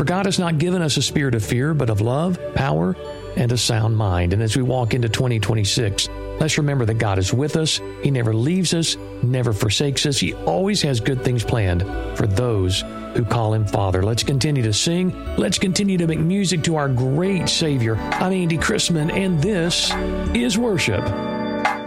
For God has not given us a spirit of fear, but of love, power, and a sound mind. And as we walk into 2026, let's remember that God is with us. He never leaves us, never forsakes us. He always has good things planned for those who call Him Father. Let's continue to sing. Let's continue to make music to our great Savior. I'm Andy Chrisman, and this is Worship.